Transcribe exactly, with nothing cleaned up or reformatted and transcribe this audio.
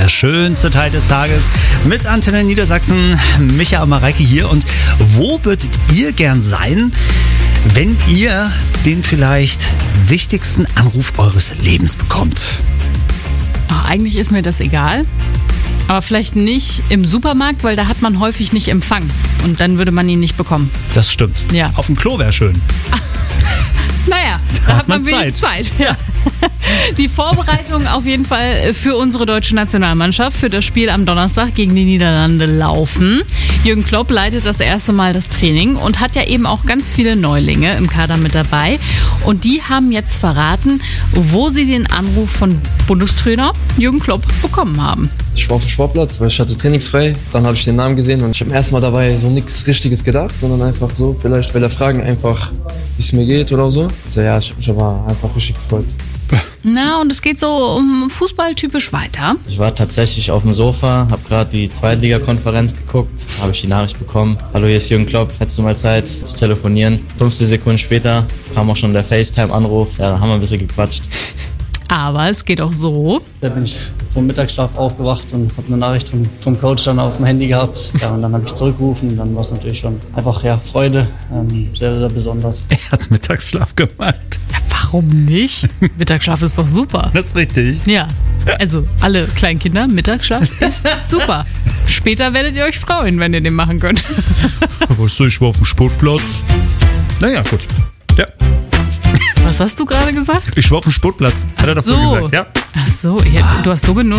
der schönste Teil des Tages mit Antenne Niedersachsen. Micha und Mareike hier. Und wo würdet ihr gern sein, wenn ihr den vielleicht wichtigsten Anruf eures Lebens bekommt? Ach, eigentlich ist mir das egal. Aber vielleicht nicht im Supermarkt, weil da hat man häufig nicht Empfang. Und dann würde man ihn nicht bekommen. Das stimmt. Ja. Auf dem Klo wäre schön. Naja, da, da hat man, man wenig Zeit. Zeit. Ja. Die Vorbereitungen auf jeden Fall für unsere deutsche Nationalmannschaft für das Spiel am Donnerstag gegen die Niederlande laufen. Jürgen Klopp leitet das erste Mal das Training und hat ja eben auch ganz viele Neulinge im Kader mit dabei. Und die haben jetzt verraten, wo sie den Anruf von Bundestrainer Jürgen Klopp bekommen haben. Ich war auf dem Sportplatz, weil ich hatte trainingsfrei. Dann habe ich den Namen gesehen und ich habe erst mal dabei so nichts Richtiges gedacht, sondern einfach so, vielleicht will er fragen, einfach, wie es mir geht oder so. Also ja, ich habe mich aber einfach richtig gefreut. Na, und es geht so um Fußball typisch weiter. Ich war tatsächlich auf dem Sofa, habe gerade die Zweitliga-Konferenz geguckt, habe ich die Nachricht bekommen. Hallo, hier ist Jürgen Klopp, hättest du mal Zeit zu telefonieren? fünfzehn Sekunden später kam auch schon der FaceTime-Anruf, ja, da haben wir ein bisschen gequatscht. Aber es geht auch so. Da bin ich vom Mittagsschlaf aufgewacht und habe eine Nachricht vom, vom Coach dann auf dem Handy gehabt. Ja, und dann habe ich zurückgerufen und dann war es natürlich schon einfach ja, Freude, ähm, sehr, sehr besonders. Er hat Mittagsschlaf gemacht. Ja, warum nicht? Mittagsschlaf ist doch super. Das ist richtig. Ja, also alle Kleinkinder, Mittagsschlaf ist super. Später werdet ihr euch freuen, wenn ihr den machen könnt. Weißt du, ich war auf dem Sportplatz. Naja, gut. Ja. Was hast du gerade gesagt? Ich war auf dem Sportplatz. Hat er davor so. gesagt, ja? Ach so, ja, du hast so genug.